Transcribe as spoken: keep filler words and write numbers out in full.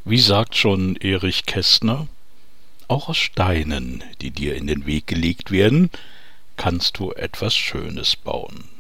Wie sagt schon Erich Kästner, auch aus Steinen, die dir in den Weg gelegt werden, kannst du etwas Schönes bauen.